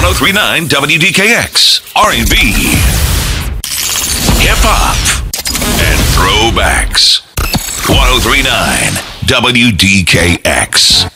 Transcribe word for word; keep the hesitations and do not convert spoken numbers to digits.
oh three point nine W D K X, R and B, hip hop, and throwbacks. one oh three point nine W D K X.